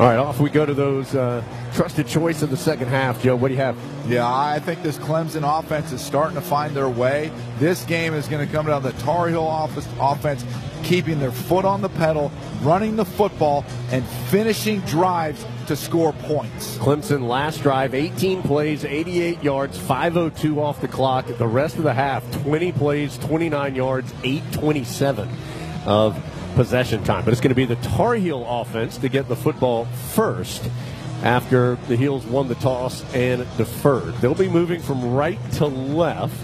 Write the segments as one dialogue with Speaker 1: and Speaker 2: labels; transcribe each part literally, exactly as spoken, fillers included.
Speaker 1: All right, off we go to those uh, trusted choice of the second half. Joe, what do you have?
Speaker 2: Yeah, I think this Clemson offense is starting to find their way. This game is going to come down to the Tar Heel office, offense keeping their foot on the pedal, running the football, and finishing drives to score points.
Speaker 1: Clemson last drive, eighteen plays, eighty-eight yards, five oh two off the clock. The rest of the half, twenty plays, twenty-nine yards, eight twenty-seven of possession time. But it's going to be the Tar Heel offense to get the football first after the Heels won the toss and deferred. They'll be moving from right to left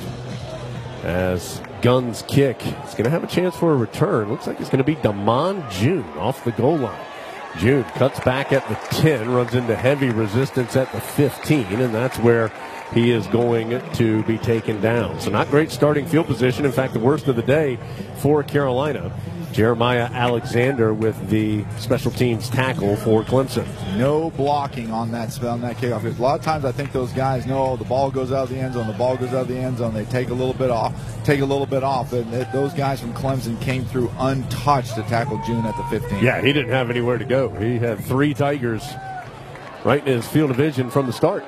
Speaker 1: as Gunn's kick is going to have a chance for a return. Looks like it's going to be Damon June off the goal line. June cuts back at the ten, runs into heavy resistance at the fifteen, and that's where he is going to be taken down. So not great starting field position. In fact, the worst of the day for Carolina. Jeremiah Alexander with the special teams tackle for Clemson.
Speaker 2: No blocking on that spell, on that kickoff. A lot of times I think those guys know the ball goes out of the end zone, the ball goes out of the end zone. They take a little bit off, take a little bit off. And it, those guys from Clemson came through untouched to tackle June at the fifteen.
Speaker 1: Yeah, he didn't have anywhere to go. He had three Tigers right in his field of vision from the start.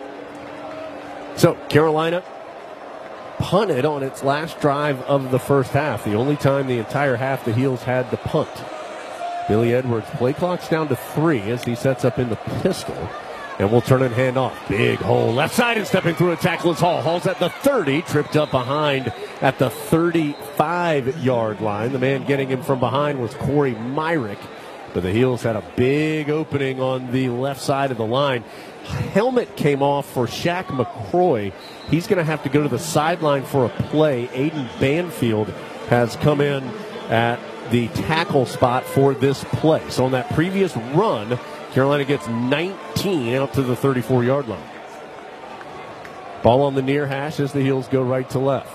Speaker 1: So Carolina punted on its last drive of the first half. The only time the entire half the Heels had to punt. Billy Edwards, play clock's down to three as he sets up in the pistol. And we'll turn and hand off. Big hole left side, and stepping through a tackle is Hall. Hall's at the thirty, tripped up behind at the thirty-five-yard line. The man getting him from behind was Corey Myrick. But the Heels had a big opening on the left side of the line. Helmet came off for Shaq McCroy. He's going to have to go to the sideline for a play. Aiden Banfield has come in at the tackle spot for this play. So on that previous run, Carolina gets nineteen out to the thirty-four-yard line. Ball on the near hash as the Heels go right to left.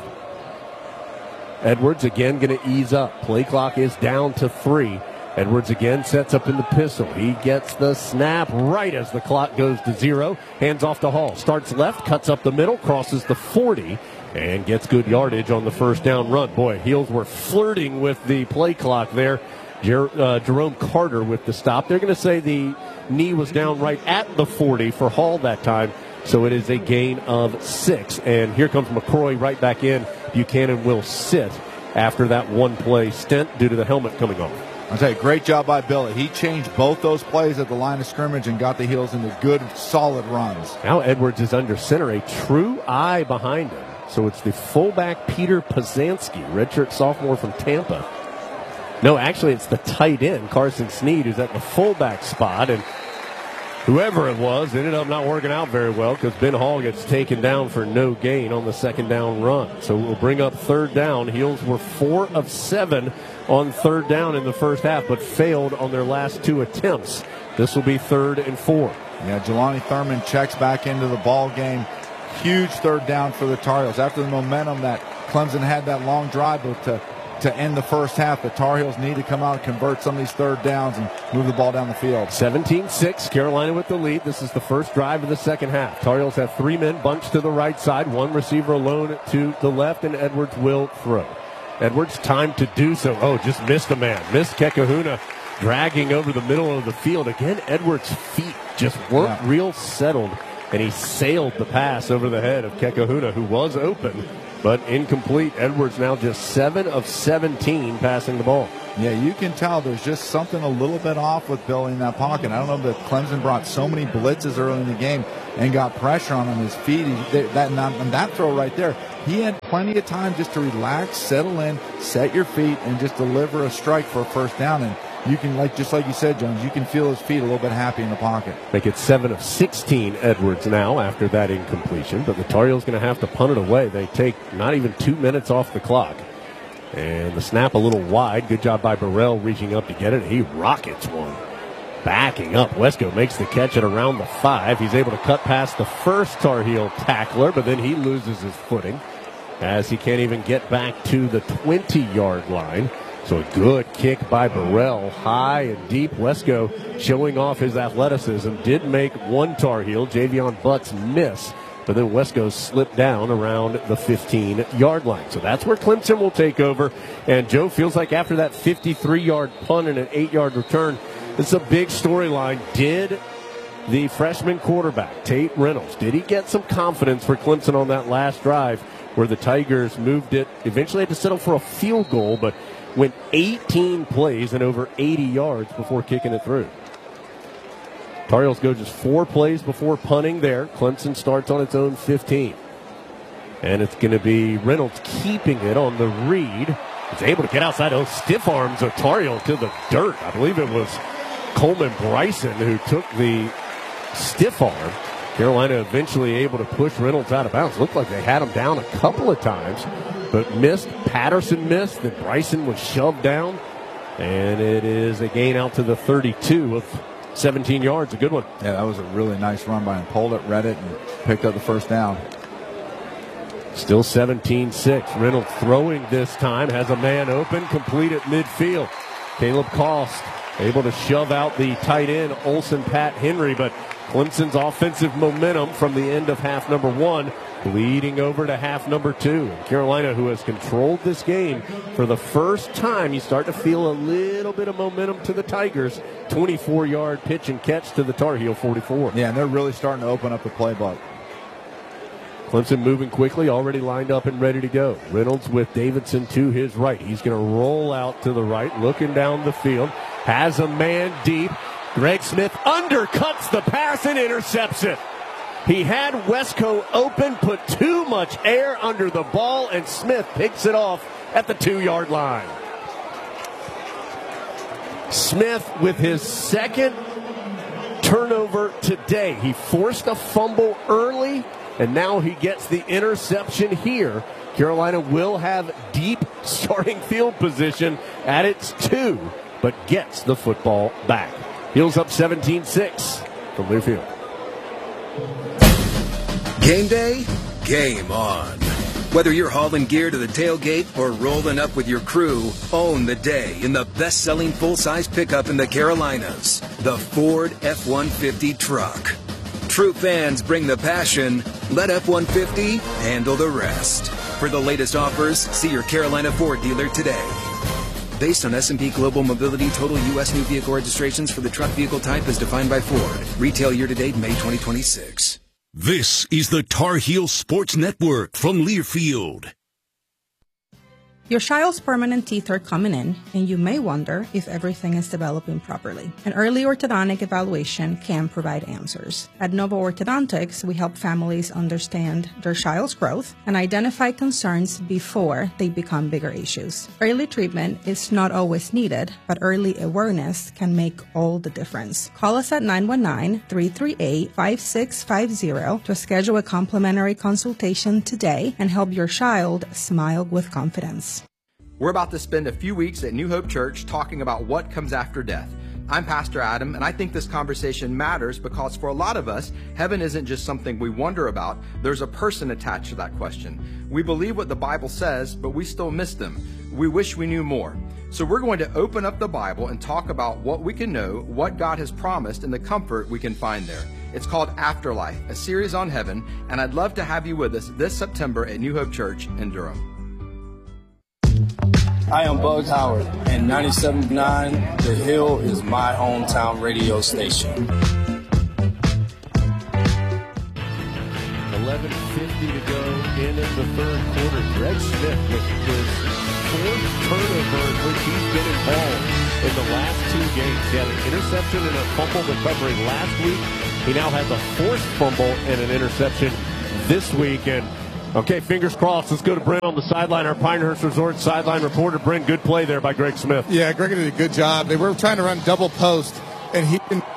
Speaker 1: Edwards again going to ease up. Play clock is down to three. Edwards again sets up in the pistol. He gets the snap right as the clock goes to zero. Hands off to Hall. Starts left, cuts up the middle, crosses the forty, and gets good yardage on the first down run. Boy, Heels were flirting with the play clock there. Jer- uh, Jerome Carter with the stop. They're going to say the knee was down right at the forty for Hall that time. So it is a gain of six. And here comes McCroy right back in. Buchanan will sit after that one-play stint due to the helmet coming off.
Speaker 2: I'll tell you, great job by Billy. He changed both those plays at the line of scrimmage and got the Heels into good, solid runs.
Speaker 1: Now Edwards is under center, a true eye behind him. So it's the fullback Peter Pazanski, redshirt sophomore from Tampa. No, actually it's the tight end, Carson Sneed, who's at the fullback spot. And whoever it was ended up not working out very well because Ben Hall gets taken down for no gain on the second down run. So we'll bring up third down. Heels were four of seven on third down in the first half, but failed on their last two attempts. This will be third and four.
Speaker 2: Yeah, Jelani Thurman checks back into the ball game. Huge third down for the Tar Heels. After the momentum that Clemson had that long drive to, to end the first half, the Tar Heels need to come out and convert some of these third downs and move the ball down the field.
Speaker 1: seventeen six, Carolina with the lead. This is the first drive of the second half. Tar Heels have three men bunched to the right side, one receiver alone to the left, and Edwards will throw. Edwards, time to do so. Oh, just missed a man. Missed Kekahuna, dragging over the middle of the field. Again, Edwards' feet just weren't yeah. real settled, and he sailed the pass over the head of Kekahuna, who was open, but incomplete. Edwards now just seven of seventeen passing the ball.
Speaker 2: Yeah, you can tell there's just something a little bit off with Billy in that pocket. I don't know that Clemson brought so many blitzes early in the game and got pressure on him. His feet, he, that, and that throw right there, he had plenty of time just to relax, settle in, set your feet, and just deliver a strike for a first down. And you can, like just like you said, Jones, you can feel his feet a little bit happy in the pocket.
Speaker 1: Make it seven of sixteen, Edwards now after that incompletion. But the Tar Heels going to have to punt it away. They take not even two minutes off the clock. And the snap a little wide. Good job by Burrell reaching up to get it. He rockets one. Backing up. Wesco makes the catch at around the five. He's able to cut past the first Tar Heel tackler, but then he loses his footing as he can't even get back to the twenty-yard line. So a good kick by Burrell, high and deep. Wesco showing off his athleticism. Did make one Tar Heel, Javion Butts, miss. But then Wesco slipped down around the fifteen-yard line. So that's where Clemson will take over. And Joe feels like after that fifty-three-yard punt and an eight-yard return, It's a big storyline. Did the freshman quarterback, Tate Reynolds, did he get some confidence for Clemson on that last drive where the Tigers moved it, eventually had to settle for a field goal, but went eighteen plays and over eighty yards before kicking it through. Tar Heels go just four plays before punting there. Clemson starts on its own fifteen. And it's going to be Reynolds keeping it on the read. He's able to get outside. Oh, stiff arms of Tar Heel to the dirt. I believe it was Coleman Bryson who took the stiff arm. Carolina eventually able to push Reynolds out of bounds. Looked like they had him down a couple of times, but missed. Patterson missed. Then Bryson was shoved down. And it is a gain out to the thirty-two with seventeen yards. A good one.
Speaker 2: Yeah, that was a really nice run by him. Pulled it, read it, and picked up the first down.
Speaker 1: Still seventeen six. Reynolds throwing this time. Has a man open. Complete at midfield. Caleb Cost able to shove out the tight end, Olsen Pat Henry, but Clemson's offensive momentum from the end of half number one bleeding over to half number two. Carolina, who has controlled this game for the first time, you start to feel a little bit of momentum to the Tigers. twenty-four yard pitch and catch to the Tar Heel forty-four.
Speaker 2: Yeah, and they're really starting to open up the playbook.
Speaker 1: Clemson moving quickly, already lined up and ready to go. Reynolds with Davidson to his right. He's going to roll out to the right, looking down the field. Has a man deep. Greg Smith undercuts the pass and intercepts it. He had Wesco open, put too much air under the ball, and Smith picks it off at the two-yard line. Smith with his second turnover today. He forced a fumble early, and now he gets the interception here. Carolina will have deep starting field position at its two, but gets the football back. Heels up seventeen six from Learfield.
Speaker 3: Game day, game on. Whether you're hauling gear to the tailgate or rolling up with your crew, own the day in the best-selling full-size pickup in the Carolinas, the Ford F one fifty truck. True fans bring the passion. Let F one fifty handle the rest. For the latest offers, see your Carolina Ford dealer today. Based on S and P Global Mobility total U S new vehicle registrations for the truck vehicle type as defined by Ford. Retail year-to-date May twenty twenty-six.
Speaker 4: This is the Tar Heel Sports Network from Learfield.
Speaker 5: Your child's permanent teeth are coming in, and you may wonder if everything is developing properly. An early orthodontic evaluation can provide answers. At Nova Orthodontics, we help families understand their child's growth and identify concerns before they become bigger issues. Early treatment is not always needed, but early awareness can make all the difference. Call us at nine one nine, three three eight, five six five zero to schedule a complimentary consultation today and help your child smile with confidence.
Speaker 6: We're about to spend a few weeks at New Hope Church talking about what comes after death. I'm Pastor Adam, and I think this conversation matters because for a lot of us, heaven isn't just something we wonder about. There's a person attached to that question. We believe what the Bible says, but we still miss them. We wish we knew more. So we're going to open up the Bible and talk about what we can know, what God has promised, and the comfort we can find there. It's called Afterlife, a series on heaven, and I'd love to have you with us this September at New Hope Church in Durham.
Speaker 7: I am Bug Howard, and ninety-seven point nine The Hill is my hometown radio station.
Speaker 1: eleven fifty to go in the third quarter. Greg Smith with his fourth turnover in which he's been involved in the last two games. He had an interception and a fumble recovery last week. He now has a forced fumble and an interception this week. And okay, fingers crossed. Let's go to Brent on the sideline, our Pinehurst Resort sideline reporter. Brent, good play there by Greg Smith.
Speaker 8: Yeah, Greg did a good job. They were trying to run double post, and he didn't.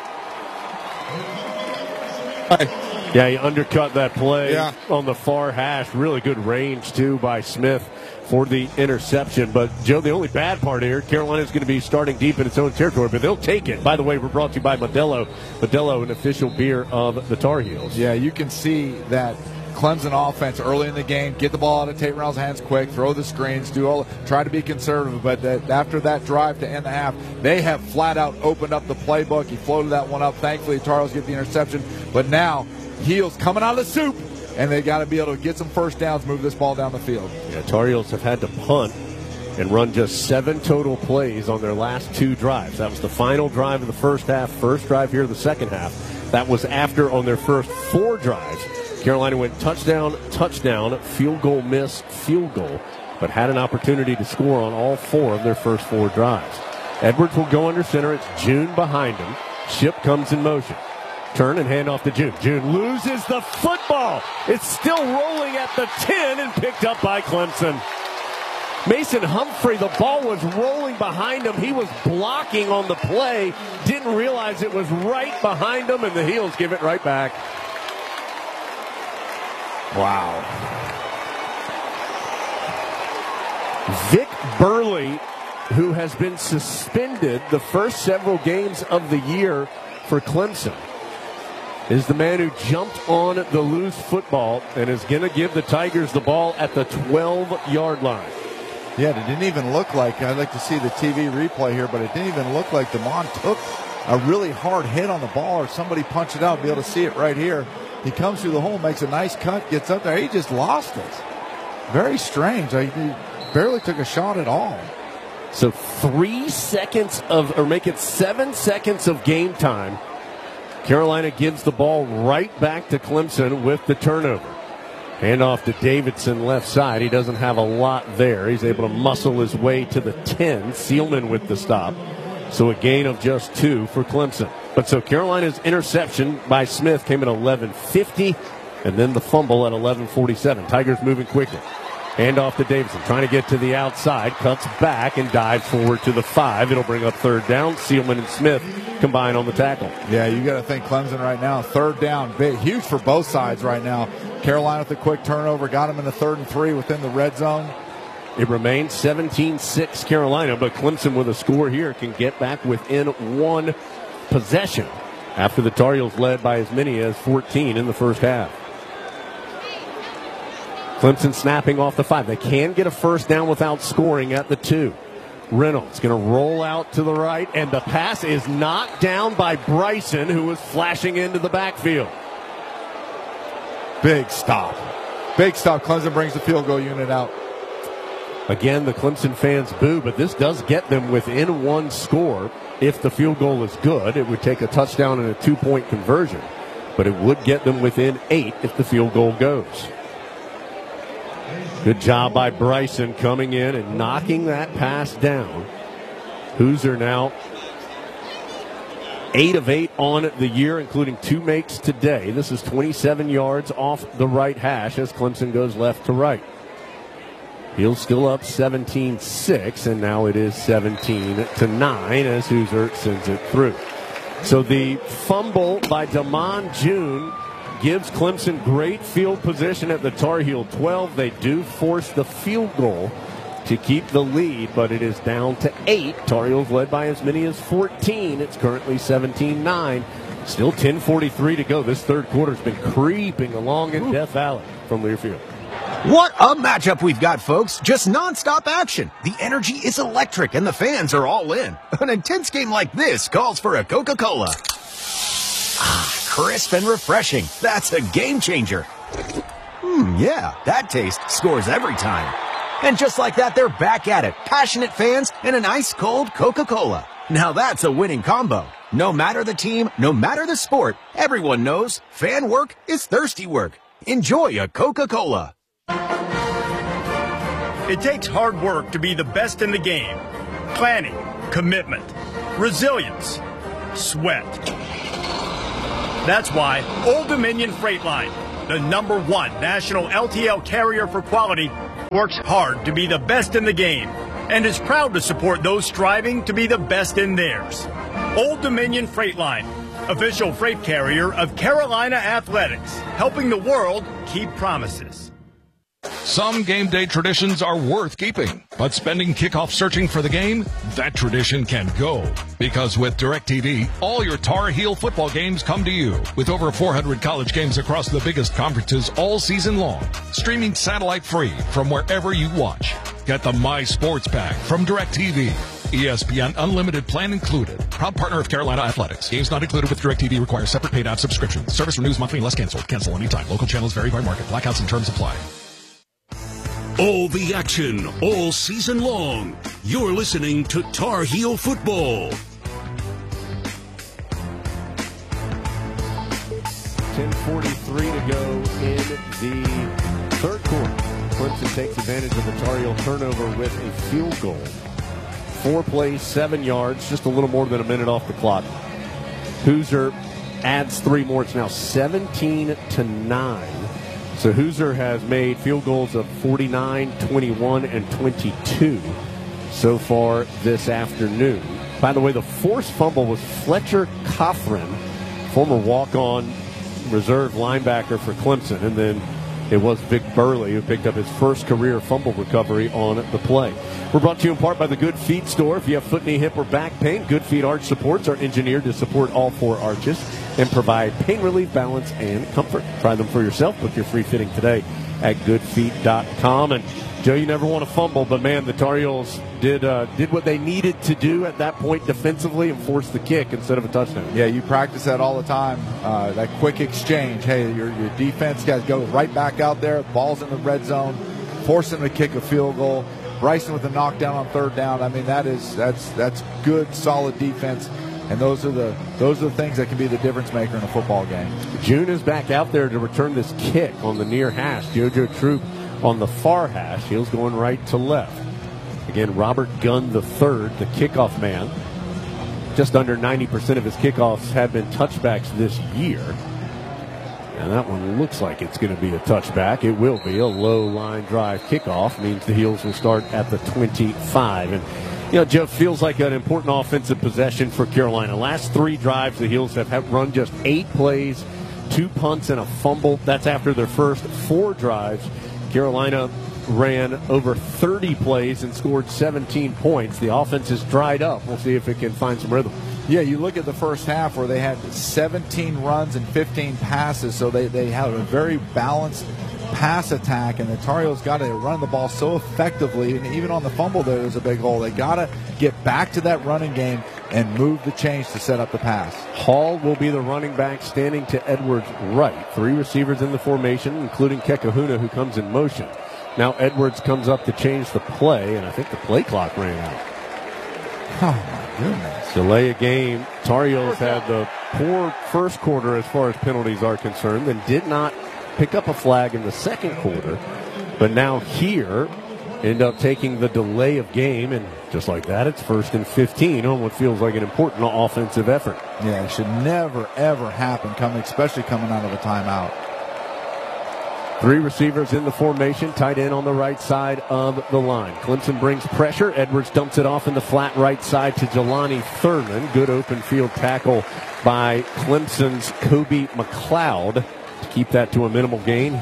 Speaker 1: Yeah, he undercut that play
Speaker 8: yeah.
Speaker 1: on the far hash. Really good range, too, by Smith for the interception. But, Joe, the only bad part here, Carolina's going to be starting deep in its own territory, but they'll take it. By the way, we're brought to you by Modelo. Modelo, an official beer of the Tar Heels.
Speaker 2: Yeah, you can see that Clemson offense early in the game, get the ball out of Tate Reynolds' hands quick, throw the screens, do all, try to be conservative. But that, after that drive to end the half, they have flat out opened up the playbook. He floated that one up. Thankfully, Tar Heels get the interception. But now, Heels coming out of the soup, and they got to be able to get some first downs, move this ball down the field.
Speaker 1: Yeah, Tar Heels have had to punt and run just seven total plays on their last two drives. That was the final drive of the first half, first drive here of the second half. That was after, on their first four drives, Carolina went touchdown, touchdown, field goal miss, field goal, but had an opportunity to score on all four of their first four drives. Edwards will go under center. It's June behind him. Ship comes in motion. Turn and hand off to June. June loses the football. It's still rolling at the ten and picked up by Clemson. Mason Humphrey, the ball was rolling behind him. He was blocking on the play. Didn't realize it was right behind him, and the Heels give it right back. Wow. Vic Burley, who has been suspended the first several games of the year for Clemson, is the man who jumped on the loose football and is going to give the Tigers the ball at the twelve-yard line.
Speaker 2: Yeah, it didn't even look like, I'd like to see the T V replay here, but it didn't even look like DeMond took a really hard hit on the ball or somebody punched it out. Be able to see it right here. He comes through the hole, makes a nice cut, gets up there. He just lost it. Very strange. He barely took a shot at all.
Speaker 1: So three seconds of, or make it seven seconds of game time. Carolina gives the ball right back to Clemson with the turnover. Handoff to Davidson left side. He doesn't have a lot there. He's able to muscle his way to the ten. Sealman with the stop. So a gain of just two for Clemson. But so Carolina's interception by Smith came at eleven fifty, and then the fumble at eleven forty-seven. Tigers moving quickly. Handoff to Davidson, trying to get to the outside, cuts back and dives forward to the five. It'll bring up third down. Sealman and Smith combine on the tackle.
Speaker 2: Yeah, you got to think Clemson right now. Third down, big, huge for both sides right now. Carolina with a quick turnover, got him in the third and three within the red zone.
Speaker 1: It remains seventeen six Carolina, but Clemson with a score here can get back within one possession after the Tar Heels led by as many as fourteen in the first half. Clemson snapping off the five. They can get a first down without scoring at the two. Reynolds going to roll out to the right, and the pass is knocked down by Bryson, who was flashing into the backfield.
Speaker 2: Big stop. Big stop. Clemson brings the field goal unit out.
Speaker 1: Again, the Clemson fans boo, but this does get them within one score. If the field goal is good, it would take a touchdown and a two-point conversion, but it would get them within eight if the field goal goes. Good job by Bryson coming in and knocking that pass down. Hoosier now eight of eight on the year, including two makes today. This is twenty-seven yards off the right hash as Clemson goes left to right. Heels still up seventeen six, and now it is seventeen to nine as Hoosier sends it through. So the fumble by DeMond June gives Clemson great field position at the Tar Heel twelve. They do force the field goal to keep the lead, but it is down to eight. Tar Heels led by as many as fourteen. It's currently seventeen nine. Still ten forty-three to go. This third quarter's been creeping along in Death Valley from Learfield.
Speaker 9: What a matchup we've got, folks. Just nonstop action. The energy is electric, and the fans are all in. An intense game like this calls for a Coca-Cola. Ah, crisp and refreshing. That's a game changer. Hmm, yeah, that taste scores every time. And just like that, they're back at it. Passionate fans and an ice-cold Coca-Cola. Now that's a winning combo. No matter the team, no matter the sport, everyone knows fan work is thirsty work. Enjoy a Coca-Cola.
Speaker 10: It takes hard work to be the best in the game. Planning, commitment, resilience, sweat. That's why Old Dominion Freight Line, the number one national L T L carrier for quality, works hard to be the best in the game and is proud to support those striving to be the best in theirs. Old Dominion Freight Line, official freight carrier of Carolina Athletics, helping the world keep promises.
Speaker 11: Some game day traditions are worth keeping, but spending kickoff searching for the game, that tradition can go. Because with DirecTV, all your Tar Heel football games come to you. With over four hundred college games across the biggest conferences all season long. Streaming satellite free from wherever you watch. Get the My Sports Pack from DirecTV. E S P N Unlimited plan included. Proud partner of Carolina Athletics. Games not included with DirecTV require separate paid app subscription. Service renews monthly unless canceled. Cancel anytime. Local channels vary by market. Blackouts and terms apply.
Speaker 4: All the action, all season long. You're listening to Tar Heel Football.
Speaker 1: ten forty-three to go in the third quarter. Clemson takes advantage of the Tar Heel turnover with a field goal. Four plays, seven yards, just a little more than a minute off the clock. Hoosier adds three more. It's now seventeen to nine. So Hoosier has made field goals of forty-nine, twenty-one, and twenty-two so far this afternoon. By the way, the forced fumble was Fletcher Coffrin, former walk-on reserve linebacker for Clemson, and then it was Vic Burley who picked up his first career fumble recovery on the play. We're brought to you in part by the Good Feet Store. If you have foot, knee, hip, or back pain, Good Feet Arch Supports are engineered to support all four arches and provide pain relief, balance, and comfort. Try them for yourself. Book your free fitting today at good feet dot com. And Joe, you never want to fumble, but man, the Tar Heels did uh, did what they needed to do at that point defensively and forced the kick instead of a touchdown.
Speaker 2: Yeah, you practice that all the time. Uh, that quick exchange. Hey, your your defense guys go right back out there. Ball's in the red zone, force them to kick a field goal. Bryson with a knockdown on third down. I mean, that is that's that's good, solid defense. And those are the those are the things that can be the difference maker in a football game.
Speaker 1: June is back out there to return this kick on the near hash. JoJo Troop on the far hash. Heels going right to left. Again, Robert Gunn the third, the kickoff man. Just under ninety percent of his kickoffs have been touchbacks this year. And that one looks like it's going to be a touchback. It will be a low line drive kickoff. Means the Heels will start at the twenty-five. And you know, Jeff, feels like an important offensive possession for Carolina. Last three drives, the Heels have, have run just eight plays, two punts, and a fumble. That's after their first four drives. Carolina ran over thirty plays and scored seventeen points. The offense is dried up. We'll see if it can find some rhythm.
Speaker 2: Yeah, you look at the first half where they had seventeen runs and fifteen passes, so they, they had a very balanced pass attack, and the Tar Heels got to run the ball so effectively, and even on the fumble there, there's a big hole. They got to get back to that running game and move the chains to set up the pass.
Speaker 1: Hall will be the running back, standing to Edwards' right. Three receivers in the formation, including Kekahuna, who comes in motion. Now Edwards comes up to change the play, and I think the play clock ran out.
Speaker 2: Oh, my goodness.
Speaker 1: Delay a game. Tar Heels had the poor first quarter as far as penalties are concerned, and did not pick up a flag in the second quarter. But now here, end up taking the delay of game, and just like that, it's first and fifteen on what feels like an important offensive effort.
Speaker 2: Yeah, it should never, ever happen, coming, especially coming out of a timeout.
Speaker 1: Three receivers in the formation, tight end on the right side of the line. Clemson brings pressure. Edwards dumps it off in the flat right side to Jelani Thurman. Good open field tackle by Clemson's Kobe McLeod to keep that to a minimal gain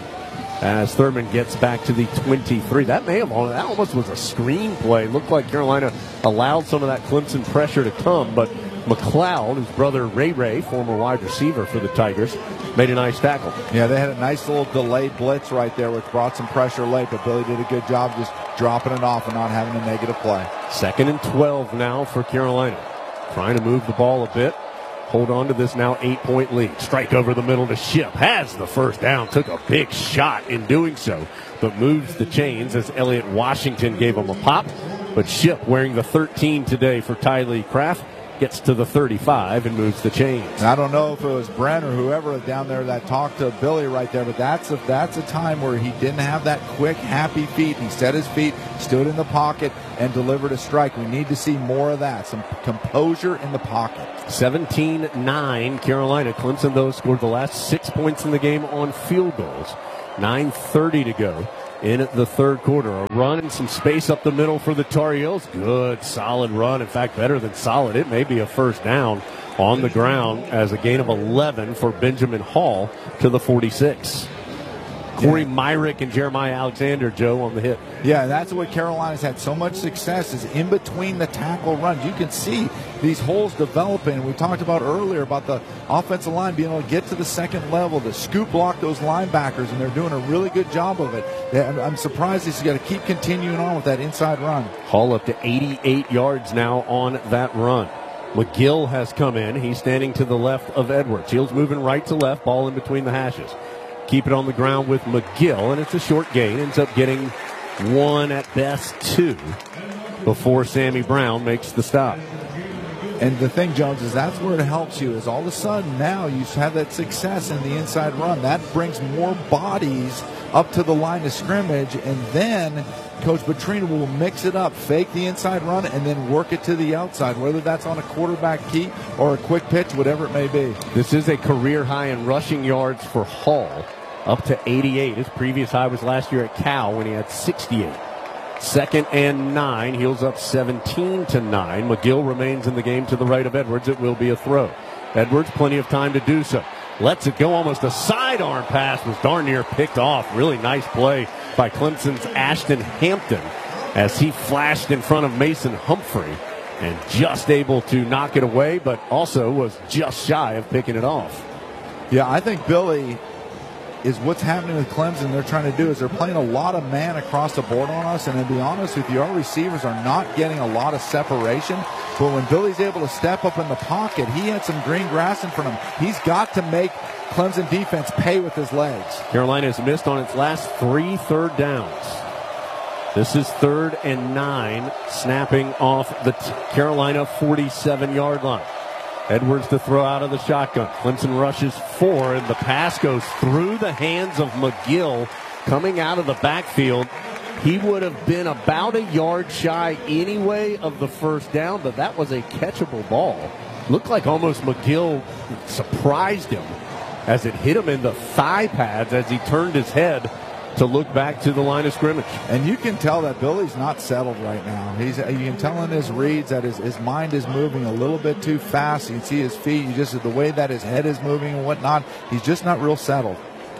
Speaker 1: as Thurman gets back to the twenty-three. That may have that almost was a screen play. Looked like Carolina allowed some of that Clemson pressure to come, but McLeod, his brother Ray Ray, former wide receiver for the Tigers, made a nice tackle.
Speaker 2: Yeah, they had a nice little delayed blitz right there, which brought some pressure late, but Billy did a good job just dropping it off and not having a negative play.
Speaker 1: Second and twelve now for Carolina. Trying to move the ball a bit. Hold on to this now eight-point lead. Strike over the middle to Ship. Has the first down. Took a big shot in doing so, but moves the chains as Elliott Washington gave him a pop. But Ship, wearing the thirteen today for Ty Lee Craft, gets to the thirty-five and moves the chains.
Speaker 2: And I don't know if it was Brent or whoever down there that talked to Billy right there, but that's a, that's a time where he didn't have that quick, happy feet. He set his feet, stood in the pocket, and delivered a strike. We need to see more of that, some composure in the pocket.
Speaker 1: seventeen nine Carolina. Clemson, though, scored the last six points in the game on field goals. nine thirty to go in the third quarter. A run and some space up the middle for the Tar Heels. Good, solid run. In fact, better than solid. It may be a first down on the ground as a gain of eleven for Benjamin Hall to the forty-six. Corey Myrick and Jeremiah Alexander, Joe, on the hit.
Speaker 2: Yeah, that's what Carolina's had so much success is in between the tackle runs. You can see these holes developing. We talked about earlier about the offensive line being able to get to the second level, to scoop block those linebackers, and they're doing a really good job of it. I'm surprised he's got to keep continuing on with that inside run.
Speaker 1: Hall up to eighty-eight yards now on that run. McGill has come in. He's standing to the left of Edwards. Heels moving right to left, ball in between the hashes. Keep it on the ground with McGill, and it's a short gain. Ends up getting one at best two before Sammy Brown makes the stop.
Speaker 2: And the thing, Jones, is that's where it helps you, is all of a sudden now you have that success in the inside run. That brings more bodies up to the line of scrimmage, and then Coach Petrino will mix it up, fake the inside run, and then work it to the outside, whether that's on a quarterback keep or a quick pitch, whatever it may be.
Speaker 1: This is a career high in rushing yards for Hall, up to eighty-eight. His previous high was last year at Cal when he had sixty-eight. Second and nine. Heels up seventeen to nine. McGill remains in the game to the right of Edwards. It will be a throw. Edwards, plenty of time to do so. Lets it go. Almost a sidearm pass. Was darn near picked off. Really nice play by Clemson's Ashton Hampton as he flashed in front of Mason Humphrey and just able to knock it away, but also was just shy of picking it off.
Speaker 2: Yeah, I think Billy is what's happening with Clemson. They're trying to do is they're playing a lot of man across the board on us, and to be honest with you, our receivers are not getting a lot of separation. But when Billy's able to step up in the pocket, he had some green grass in front of him. He's got to make Clemson defense pay with his legs.
Speaker 1: Carolina has missed on its last three third downs. This is third and nine, snapping off the t- Carolina forty-seven-yard line. Edwards to throw out of the shotgun. Clemson rushes four, and the pass goes through the hands of McGill coming out of the backfield. He would have been about a yard shy anyway of the first down, but that was a catchable ball. Looked like almost McGill surprised him as it hit him in the thigh pads as he turned his head to look back to the line of scrimmage.
Speaker 2: And you can tell that Billy's not settled right now. He's, you can tell in his reads that his, his mind is moving a little bit too fast. You can see his feet, you just the way that his head is moving and whatnot. He's just not real settled.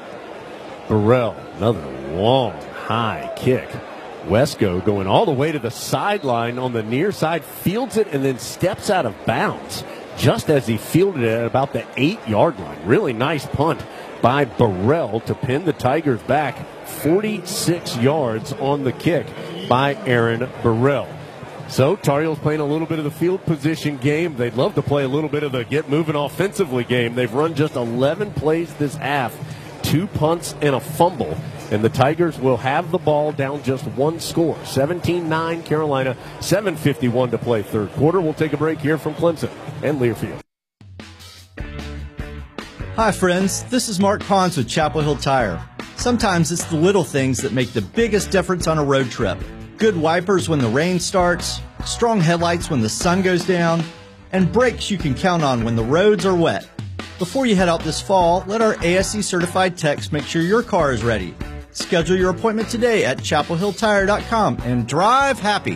Speaker 1: Burrell, another long, high kick. Wesco going all the way to the sideline on the near side, fields it, and then steps out of bounds just as he fielded it at about the eight-yard line. Really nice punt by Burrell to pin the Tigers back. forty-six yards on the kick by Aaron Burrell. So Tar Heels playing a little bit of the field position game. They'd love to play a little bit of the get moving offensively game. They've run just eleven plays this half, two punts and a fumble. And the Tigers will have the ball down just one score. seventeen nine Carolina, seven fifty-one to play third quarter. We'll take a break here from Clemson and Learfield.
Speaker 12: Hi friends, this is Mark Pons with Chapel Hill Tire. Sometimes it's the little things that make the biggest difference on a road trip. Good wipers when the rain starts, strong headlights when the sun goes down, and brakes you can count on when the roads are wet. Before you head out this fall, let our A S E certified techs make sure your car is ready. Schedule your appointment today at chapel hill tire dot com and drive happy.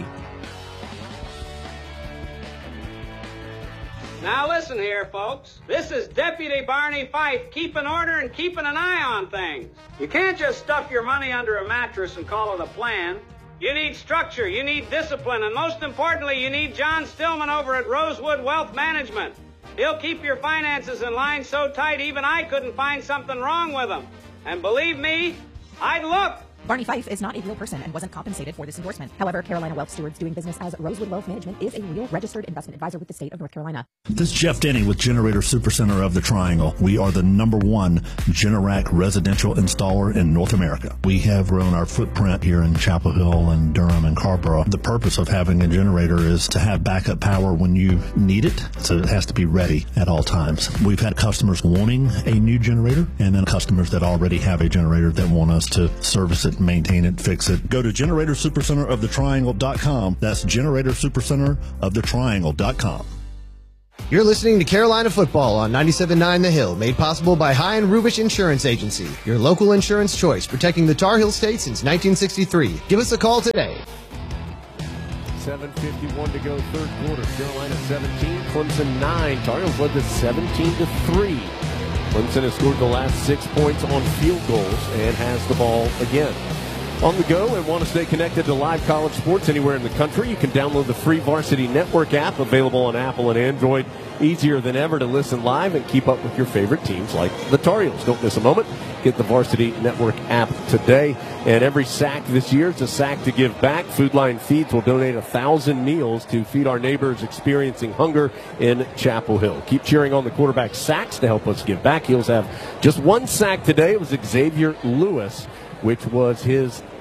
Speaker 13: Now listen here, folks. This is Deputy Barney Fife keeping order and keeping an eye on things. You can't just stuff your money under a mattress and call it a plan. You need structure, you need discipline, and most importantly, you need John Stillman over at Rosewood Wealth Management. He'll keep your finances in line so tight even I couldn't find something wrong with them. And believe me, I'd look.
Speaker 14: Barney Fife is not a real person and wasn't compensated for this endorsement. However, Carolina Wealth Stewards doing business as Rosewood Wealth Management is a real registered investment advisor with the state of North Carolina.
Speaker 15: This is Jeff Denny with Generator Supercenter of the Triangle. We are the number one Generac residential installer in North America. We have grown our footprint here in Chapel Hill and Durham and Carrboro. The purpose of having a generator is to have backup power when you need it, so it has to be ready at all times. We've had customers wanting a new generator and then customers that already have a generator that want us to service it, maintain it, fix it. Go to generator supercenter of the triangle dot com. That's generator supercenter of the triangle dot com.
Speaker 16: You're listening to Carolina Football on ninety-seven point nine The Hill, made possible by High and Rubish Insurance Agency, your local insurance choice, protecting the Tar Heel State since nineteen sixty-three. Give us a call today.
Speaker 1: seven fifty-one to go, third quarter. Carolina seventeen, Clemson nine. Tar Heels led this seventeen to three. Clemson has scored the last six points on field goals and has the ball again. On the go and want to stay connected to live college sports anywhere in the country, you can download the free Varsity Network app, available on Apple and Android. Easier than ever to listen live and keep up with your favorite teams like the Tar Heels. Don't miss a moment. Get the Varsity Network app today. And every sack this year is a sack to give back. Food Line Feeds will donate one thousand meals to feed our neighbors experiencing hunger in Chapel Hill. Keep cheering on the quarterback sacks to help us give back. Heels have just one sack today. It was Xavier Lewis, which was his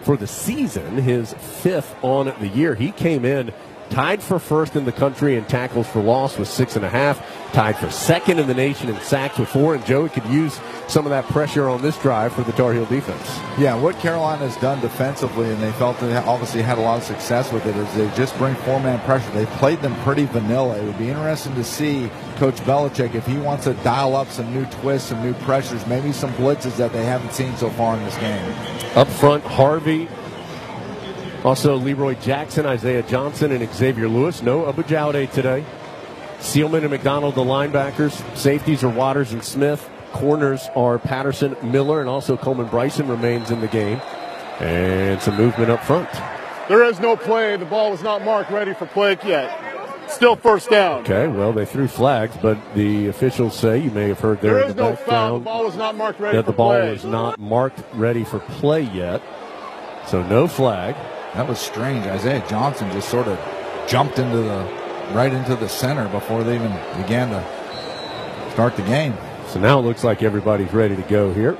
Speaker 1: for the season, his fifth on the year. He came in tied for first in the country in tackles for loss with six and a half, tied for second in the nation in sacks with four, and Joey could use some of that pressure on this drive for the Tar Heel defense.
Speaker 2: Yeah, what Carolina has done defensively, and they felt they obviously had a lot of success with it, is they just bring four-man pressure. They played them pretty vanilla. It would be interesting to see Coach Belichick if he wants to dial up some new twists, some new pressures, maybe some blitzes that they haven't seen so far in this game.
Speaker 1: Up front, Harvey. Also, Leroy Jackson, Isaiah Johnson, and Xavier Lewis. No Abujaude today. Sealman and McDonald, the linebackers. Safeties are Waters and Smith. Corners are Patterson, Miller, and also Coleman Bryson remains in the game. And some movement up front.
Speaker 8: There is no play. The ball was not marked ready for play yet. Still first down.
Speaker 1: Okay, well, they threw flags, but the officials say, you may have heard there,
Speaker 8: there
Speaker 1: in
Speaker 8: is
Speaker 1: the
Speaker 8: no
Speaker 1: background,
Speaker 8: foul. The ball was not marked ready
Speaker 1: that
Speaker 8: for
Speaker 1: the ball
Speaker 8: play.
Speaker 1: was not marked ready for play yet. So no flag.
Speaker 2: That was strange. Isaiah Johnson just sort of jumped into the right into the center before they even began to start the game.
Speaker 1: So now it looks like everybody's ready to go here.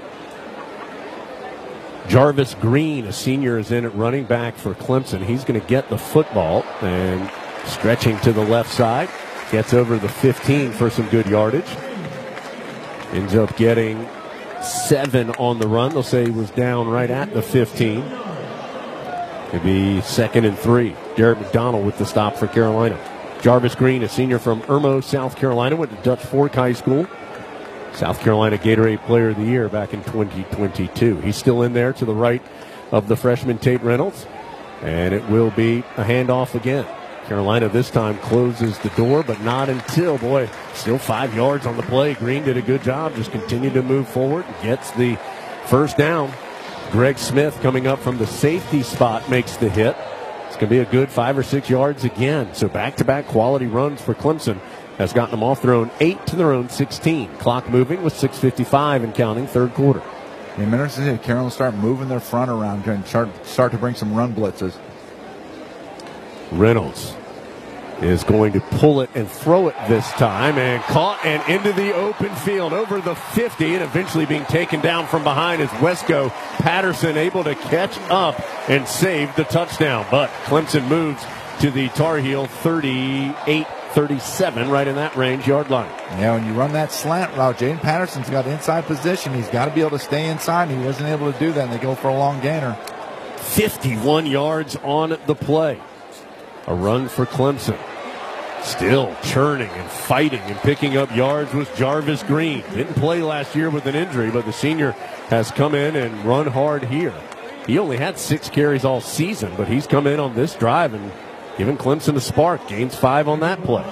Speaker 1: Jarvis Green, a senior, is in at running back for Clemson. He's going to get the football and stretching to the left side. Gets over the fifteen for some good yardage. Ends up getting seven on the run. They'll say he was down right at the fifteen. It'd be second and three. Jared McDonald with the stop for Carolina. Jarvis Green, a senior from Irmo, South Carolina, went to Dutch Fork High School. South Carolina Gatorade Player of the Year back in twenty twenty-two. He's still in there to the right of the freshman Tate Reynolds. And it will be a handoff again. Carolina this time closes the door, but not until, boy, still five yards on the play. Green did a good job, just continued to move forward, gets the first down. Greg Smith coming up from the safety spot makes the hit. It's going to be a good five or six yards again. So back-to-back quality runs for Clemson has gotten them off their own eight to their own sixteen. Clock moving with six fifty-five and counting, third quarter.
Speaker 2: I'm interested to see Carolina start moving their front around and start, start to bring some run blitzes.
Speaker 1: Reynolds is going to pull it and throw it this time, and caught and into the open field over the fifty, and eventually being taken down from behind is Wesco Patterson, able to catch up and save the touchdown. But Clemson moves to the Tar Heel thirty-eight thirty-seven, right in that range yard line.
Speaker 2: Yeah, when you run that slant route, Jaden Patterson's got inside position. He's got to be able to stay inside, and he wasn't able to do that, and they go for a long gainer.
Speaker 1: fifty-one yards on the play. A run for Clemson. Still churning and fighting and picking up yards was Jarvis Green. Didn't play last year with an injury, but the senior has come in and run hard here. He only had six carries all season, but he's come in on this drive and given Clemson a spark. Gains five on that play.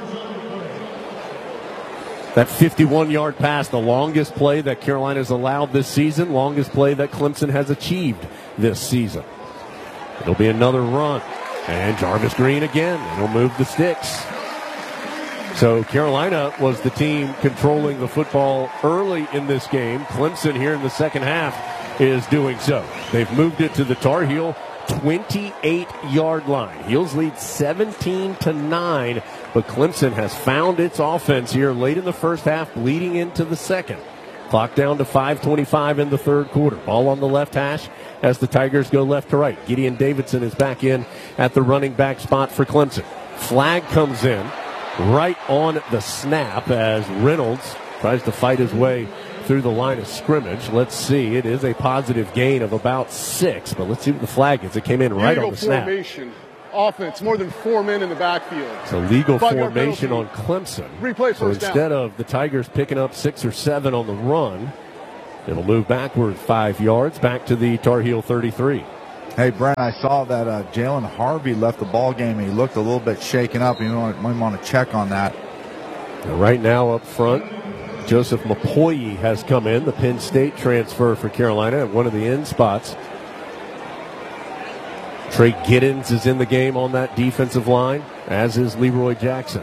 Speaker 1: That fifty-one-yard pass, the longest play that Carolina's allowed this season, longest play that Clemson has achieved this season. It'll be another run. And Jarvis Green again. It'll move the sticks. So Carolina was the team controlling the football early in this game. Clemson here in the second half is doing so. They've moved it to the Tar Heel twenty-eight-yard line. Heels lead seventeen to nine, but Clemson has found its offense here late in the first half, bleeding into the second. Clock down to five twenty-five in the third quarter. Ball on the left hash as the Tigers go left to right. Gideon Davidson is back in at the running back spot for Clemson. Flag comes in right on the snap as Reynolds tries to fight his way through the line of scrimmage. Let's see. It is a positive gain of about six, but let's see what the flag is. It came in right on the snap.
Speaker 8: Formation. Offense, more than four men in the backfield.
Speaker 1: It's a legal formation on Clemson.
Speaker 8: Replay
Speaker 1: so instead of the Tigers picking up six or seven on the run, it'll move backward five yards back to the Tar Heel thirty-three.
Speaker 2: Hey, Brent, I saw that uh, Jalen Harvey left the ball game. And he looked a little bit shaken up. You might want to check on that.
Speaker 1: And right now up front, Joseph Mapoyi has come in, the Penn State transfer for Carolina at one of the end spots. Trey Giddens is in the game on that defensive line, as is Leroy Jackson.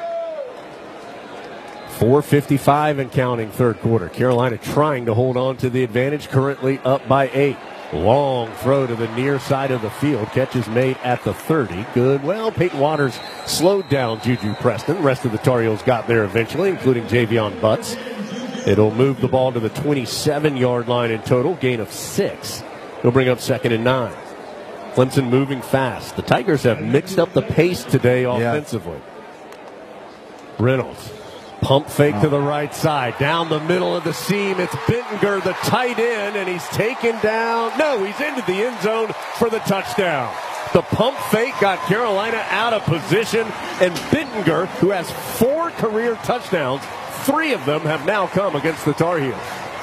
Speaker 1: four fifty-five and counting third quarter. Carolina trying to hold on to the advantage, currently up by eight. Long throw to the near side of the field. Catch is made at the thirty. Good. Well, Peyton Waters slowed down Juju Preston. The rest of the Tar Heels got there eventually, including Javion Butts. It'll move the ball to the twenty-seven-yard line in total, gain of six. He'll bring up second and nine. Clemson moving fast. The Tigers have mixed up the pace today offensively. Yeah. Reynolds, pump fake oh. to the right side. Down the middle of the seam, it's Bittinger, the tight end, and he's taken down. No, he's into the end zone for the touchdown. The pump fake got Carolina out of position, and Bittinger, who has four career touchdowns, three of them have now come against the Tar Heels.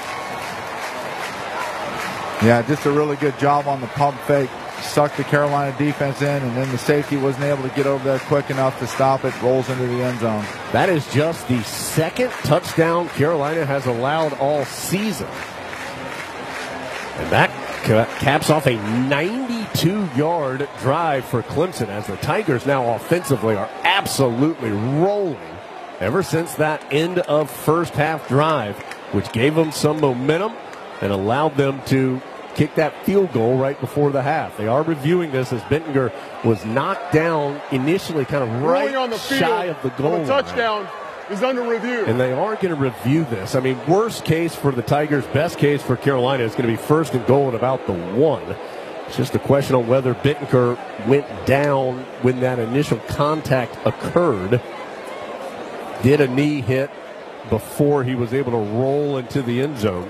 Speaker 2: Yeah, just a really good job on the pump fake. Sucked the Carolina defense in, and then the safety wasn't able to get over there quick enough to stop it. Rolls into the end zone.
Speaker 1: That is just the second touchdown Carolina has allowed all season. And that caps off a ninety-two yard drive for Clemson, as the Tigers now offensively are absolutely rolling ever since that end of first half drive, which gave them some momentum and allowed them to kick that field goal right before the half. They are reviewing this as Bittinger was knocked down initially kind of right
Speaker 8: on the field,
Speaker 1: shy of the goal.
Speaker 8: The touchdown line. Is under review.
Speaker 1: And they are going to review this. I mean, worst case for the Tigers, best case for Carolina is going to be first and goal at about the one. It's just a question on whether Bittinger went down when that initial contact occurred. Did a knee hit before he was able to roll into the end zone?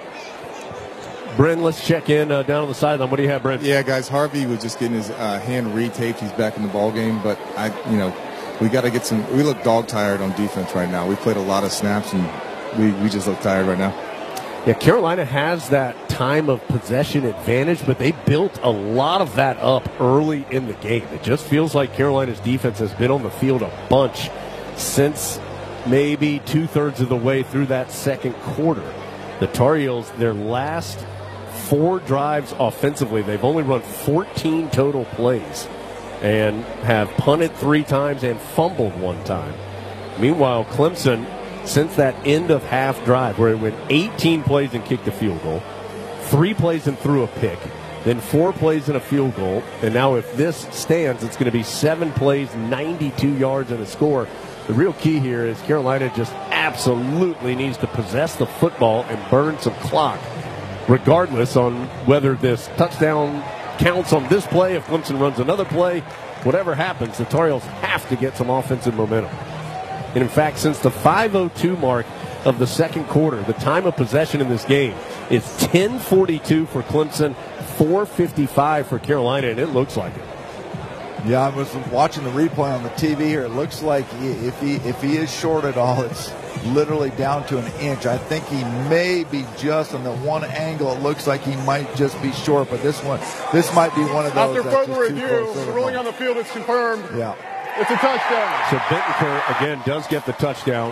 Speaker 1: Bryn, let's check in uh, down on the sideline. What do you have, Bryn?
Speaker 17: Yeah, guys, Harvey was just getting his uh, hand retaped. He's back in the ball game, but I, you know, we got to get some. We look dog tired on defense right now. We played a lot of snaps, and we, we just look tired right now.
Speaker 1: Yeah, Carolina has that time of possession advantage, but they built a lot of that up early in the game. It just feels like Carolina's defense has been on the field a bunch since maybe two-thirds of the way through that second quarter. The Tar Heels, their last four drives offensively, they've only run fourteen total plays and have punted three times and fumbled one time. Meanwhile, Clemson, since that end of half drive where it went eighteen plays and kicked a field goal, three plays and threw a pick, then four plays and a field goal, and now if this stands, it's going to be seven plays, ninety-two yards and a score. The real key here is Carolina just absolutely needs to possess the football and burn some clock, regardless on whether this touchdown counts on this play. If Clemson runs another play, whatever happens, the Tar Heels have to get some offensive momentum. And in fact, since the five oh two mark of the second quarter, the time of possession in this game is ten forty-two for Clemson, four fifty-five for Carolina, and it looks like it.
Speaker 2: Yeah, I was watching the replay on the T V here. It looks like he, if he if he is short at all, it's literally down to an inch. I think he may be just on the one angle. It looks like he might just be short, but this one, this might be one of those.
Speaker 8: After further review, the ruling on the field is confirmed.
Speaker 2: Yeah,
Speaker 8: it's a touchdown.
Speaker 1: So Bittinger again does get the touchdown.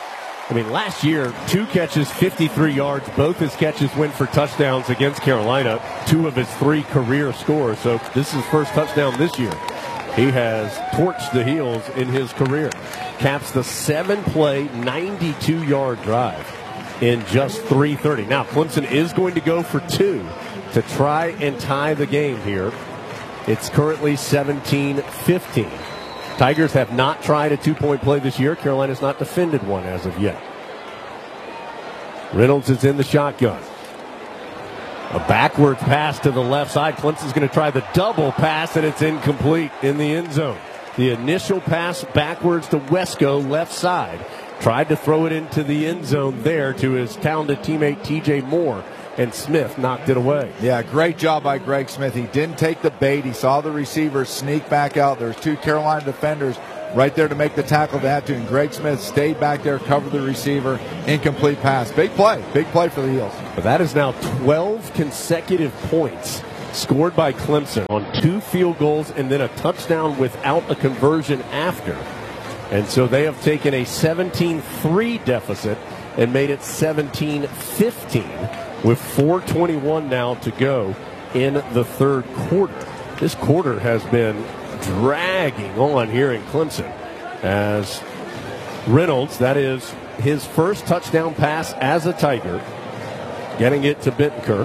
Speaker 1: I mean, last year, two catches, fifty-three yards. Both his catches went for touchdowns against Carolina. Two of his three career scores. So this is his first touchdown this year. He has torched the Heels in his career. Caps the seven-play, ninety-two yard drive in just three thirty. Now, Clemson is going to go for two to try and tie the game here. It's currently seventeen fifteen. Tigers have not tried a two-point play this year. Carolina's not defended one as of yet. Reynolds is in the shotgun. A backwards pass to the left side. Clemson's going to try the double pass, and it's incomplete in the end zone. The initial pass backwards to Wesco, left side. Tried to throw it into the end zone there to his talented teammate T J Moore, and Smith knocked it away.
Speaker 2: Yeah, great job by Greg Smith. He didn't take the bait. He saw the receiver sneak back out. There's two Carolina defenders right there to make the tackle they had to, and Greg Smith stayed back there, covered the receiver, incomplete pass. Big play, big play for the Heels.
Speaker 1: But that is now twelve consecutive points scored by Clemson on two field goals and then a touchdown without a conversion after. And so they have taken a seventeen three deficit and made it seventeen fifteen with four twenty-one now to go in the third quarter. This quarter has been dragging on here in Clemson as Reynolds, that is his first touchdown pass as a Tiger, getting it to Bittinger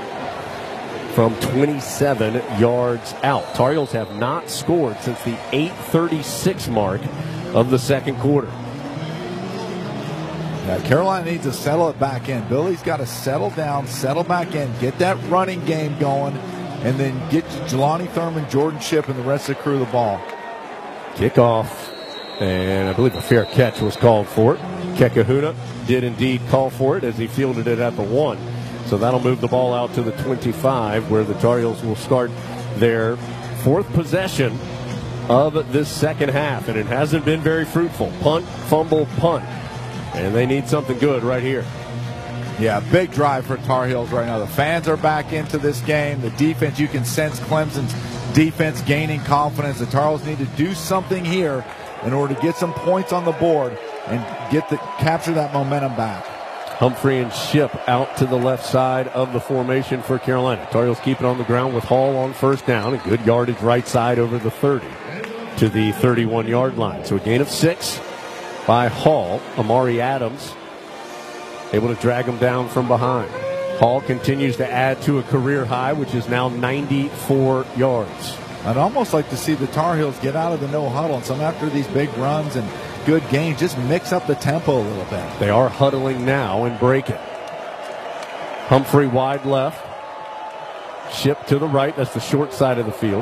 Speaker 1: from twenty-seven yards out. Tar Heels have not scored since the eight thirty-six mark of the second quarter.
Speaker 2: Yeah, Carolina needs to settle it back in. Billy's got to settle down, settle back in, get that running game going, and then get Jelani Thurman, Jordan Shipp, and the rest of the crew the ball.
Speaker 1: Kickoff, and I believe a fair catch was called for it. Kekahuna did indeed call for it as he fielded it at the one. So that'll move the ball out to the twenty-five, where the Tar Heels will start their fourth possession of this second half, and it hasn't been very fruitful. Punt, fumble, punt. And they need something good right here.
Speaker 2: Yeah, big drive for Tar Heels right now. The fans are back into this game. The defense, you can sense Clemson's defense gaining confidence. The Tar Heels need to do something here in order to get some points on the board and get the capture that momentum back.
Speaker 1: Humphrey and Shipp out to the left side of the formation for Carolina. Tar Heels keep it on the ground with Hall on first down. A good yardage right side over the thirty to the thirty-one-yard line. So a gain of six by Hall. Amari Adams able to drag him down from behind. Hall continues to add to a career high, which is now ninety-four yards.
Speaker 2: I'd almost like to see the Tar Heels get out of the no huddle and some after these big runs and good games, just mix up the tempo a little bit.
Speaker 1: They are huddling now and break it. Humphrey wide left. Shipp to the right. That's the short side of the field.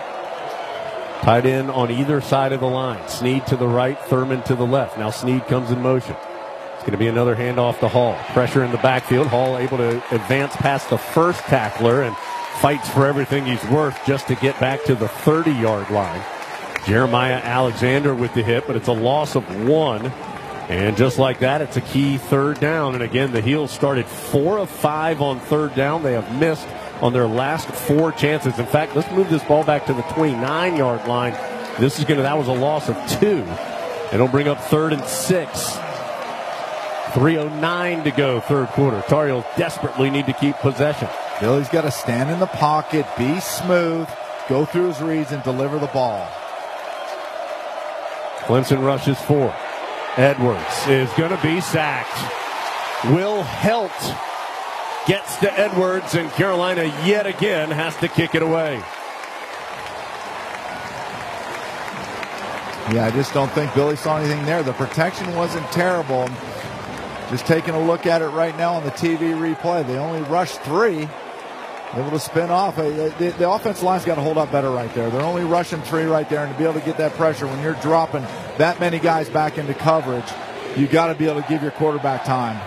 Speaker 1: Tied in on either side of the line. Snead to the right, Thurman to the left. Now Snead comes in motion. It's going to be another handoff to Hall. Pressure in the backfield. Hall able to advance past the first tackler and fights for everything he's worth just to get back to the thirty-yard line. Jeremiah Alexander with the hit, but it's a loss of one. And just like that, it's a key third down. And again, the Heels started four of five on third down. They have missed on their last four chances. In fact, let's move this ball back to the twenty-nine-yard line. This is going to, that was a loss of two. And it'll bring up third and six. three oh nine to go, third quarter. Tar Heels desperately need to keep possession.
Speaker 2: Billy's got to stand in the pocket, be smooth, go through his reads, and deliver the ball.
Speaker 1: Clemson rushes four. Edwards is going to be sacked. Will Helt gets to Edwards, and Carolina yet again has to kick it away.
Speaker 2: Yeah, I just don't think Billy saw anything there. The protection wasn't terrible. Just taking a look at it right now on the T V replay, they only rushed three. Able to spin off. The, the, the offensive line's got to hold up better right there. They're only rushing three right there, and to be able to get that pressure when you're dropping that many guys back into coverage, you got to be able to give your quarterback time.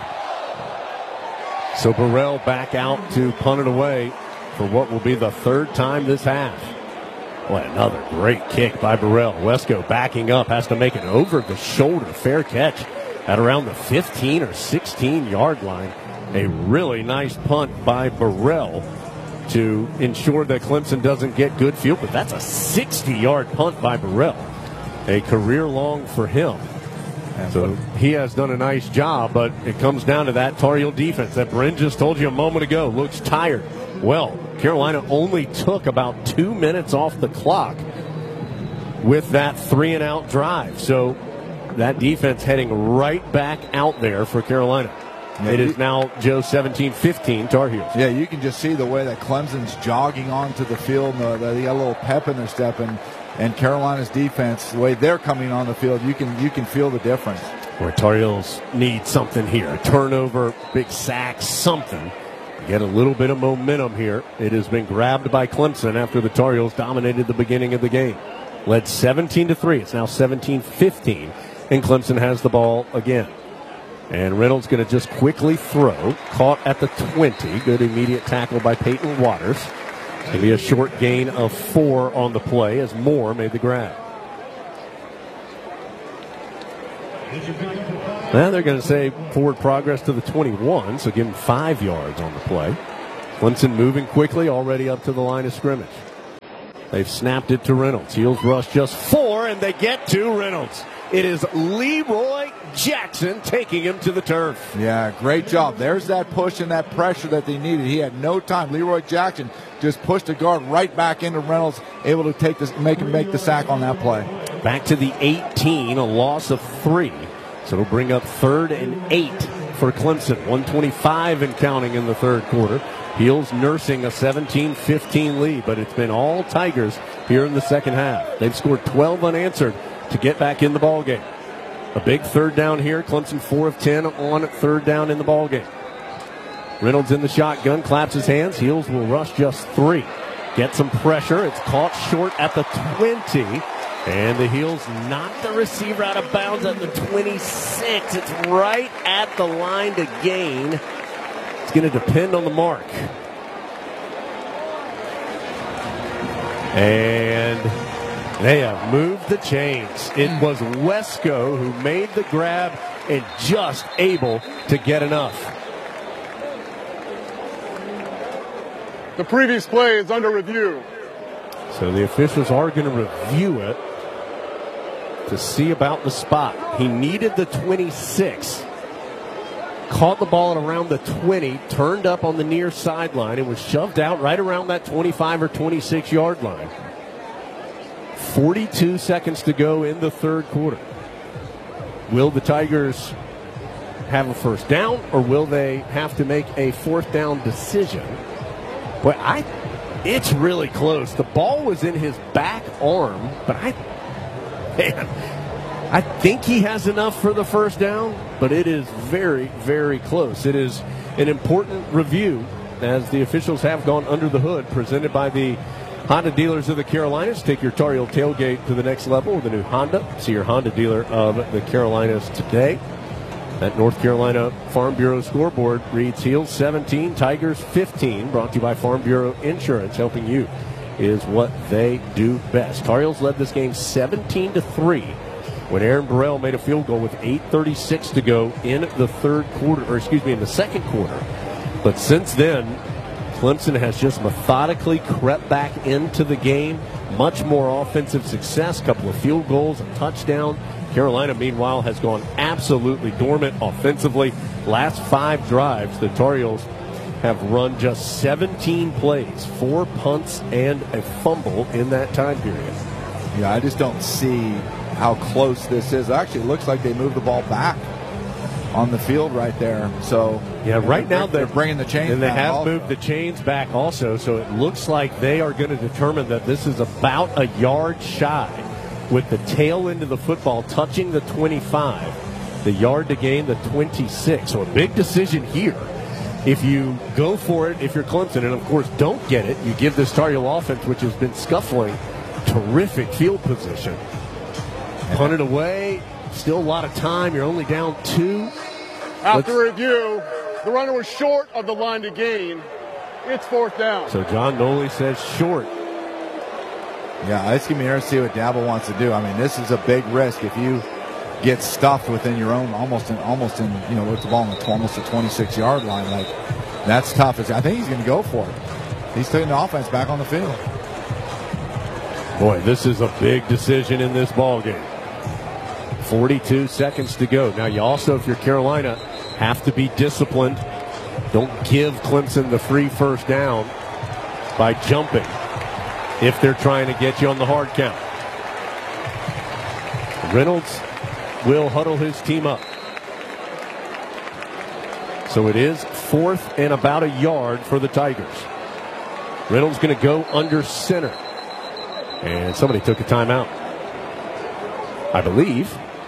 Speaker 1: So Burrell back out to punt it away for what will be the third time this half. Boy, another great kick by Burrell. Wesco backing up, has to make an over-the-shoulder fair catch at around the fifteen or sixteen-yard line. A really nice punt by Burrell to ensure that Clemson doesn't get good field, but that's a sixty-yard punt by Burrell. A career long for him. So he has done a nice job, but it comes down to that Tar Heel defense that Bryn just told you a moment ago looks tired. Well, Carolina only took about two minutes off the clock with that three and out drive. So that defense heading right back out there for Carolina. Yeah, it is now, Joe, seventeen fifteen Tar Heels.
Speaker 2: Yeah, you can just see the way that Clemson's jogging onto the field. Uh, they got a little pep in their step, and, and Carolina's defense, the way they're coming on the field, you can you can feel the difference.
Speaker 1: Where Tar Heels need something here. A turnover, big sack, something. Get a little bit of momentum here. It has been grabbed by Clemson after the Tar Heels dominated the beginning of the game. Led seventeen to three. It's now seventeen fifteen, and Clemson has the ball again. And Reynolds going to just quickly throw. Caught at the twenty. Good immediate tackle by Peyton Waters. It's going to be a short gain of four on the play as Moore made the grab. Now they're going to say forward progress to the twenty-one, so give him five yards on the play. Clemson moving quickly, already up to the line of scrimmage. They've snapped it to Reynolds. Heels rush just four, and they get to Reynolds. It is Leroy Jackson taking him to the turf.
Speaker 2: Yeah, great job. There's that push and that pressure that they needed. He had no time. Leroy Jackson just pushed the guard right back into Reynolds, able to take this, make him make the sack on that play.
Speaker 1: Back to the eighteen, a loss of three. So it'll bring up third and eight for Clemson. one twenty-five and counting in the third quarter. Heels nursing a seventeen fifteen lead, but it's been all Tigers here in the second half. They've scored twelve unanswered to get back in the ball game. A big third down here. Clemson four of ten on third down in the ballgame. Reynolds in the shotgun, claps his hands. Heels will rush just three. Get some pressure. It's caught short at the twenty. And the Heels knock the receiver out of bounds at the twenty-six. It's right at the line to gain. It's going to depend on the mark. And they have moved the chains. It was Wesco who made the grab and just able to get enough.
Speaker 8: The previous play is under review.
Speaker 1: So the officials are going to review it to see about the spot. He needed the twenty-six. Caught the ball at around the twenty, turned up on the near sideline, and was shoved out right around that twenty-five or twenty-six yard line. forty-two seconds to go in the third quarter. Will the Tigers have a first down, or will they have to make a fourth down decision? But I, it's really close. The ball was in his back arm, but I, man, I think he has enough for the first down, but it is very, very close. It is an important review as the officials have gone under the hood, presented by the Honda dealers of the Carolinas. Take your Tar Heel tailgate to the next level with a new Honda. See your Honda dealer of the Carolinas today. That North Carolina Farm Bureau scoreboard reads Heels seventeen, Tigers fifteen. Brought to you by Farm Bureau Insurance. Helping you is what they do best. Tar Heels led this game seventeen to three when Aaron Burrell made a field goal with eight thirty-six to go in the third quarter, or excuse me, in the second quarter. But since then, Clemson has just methodically crept back into the game. Much more offensive success, couple of field goals, a touchdown. Carolina, meanwhile, has gone absolutely dormant offensively. Last five drives, the Tar Heels have run just seventeen plays, four punts and a fumble in that time period.
Speaker 2: Yeah, I just don't see how close this is. Actually, it looks like they moved the ball back on the field right there. So
Speaker 1: yeah, right now
Speaker 2: they're,
Speaker 1: they're
Speaker 2: bringing the chains
Speaker 1: and they
Speaker 2: back
Speaker 1: have
Speaker 2: also.
Speaker 1: moved the chains back also. So it looks like they are going to determine that this is about a yard shy, with the tail end of the football touching the twenty-five, the yard to gain the twenty-six. So a big decision here. If you go for it, if you're Clemson, and of course don't get it, you give this Tar Heel offense, which has been scuffling, terrific field position. Punt it away. Still a lot of time. You're only down two.
Speaker 8: After
Speaker 1: Let's,
Speaker 8: review, the runner was short of the line to gain. It's fourth down.
Speaker 1: So John Noley says short.
Speaker 2: Yeah, it's going to be interesting to see what Dabble wants to do. I mean, this is a big risk if you get stuffed within your own, almost in, almost in, you know, with the ball on the almost a twenty-six yard line. Like, that's tough. I think he's going to go for it. He's taking the offense back on the field.
Speaker 1: Boy, this is a big decision in this ball game. forty-two seconds to go. Now, you also, if you're Carolina, have to be disciplined. Don't give Clemson the free first down by jumping if they're trying to get you on the hard count. Reynolds will huddle his team up. So it is fourth and about a yard for the Tigers. Reynolds going to go under center. And somebody took a timeout, I believe.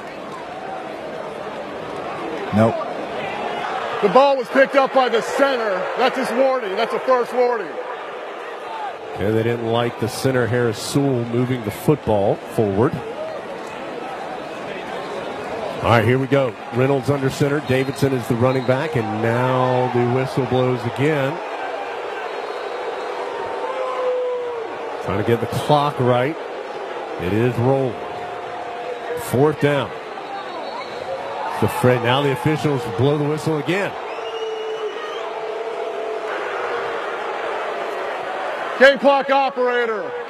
Speaker 2: Nope.
Speaker 8: The ball was picked up by the center. That's his warning. That's a first warning.
Speaker 1: Yeah, they didn't like the center, Harris Sewell, moving the football forward. All right, here we go. Reynolds under center. Davidson is the running back, and now the whistle blows again. Trying to get the clock right. It is rolling. Fourth down. The Fred. Now the officials blow the whistle again.
Speaker 8: Game clock operator.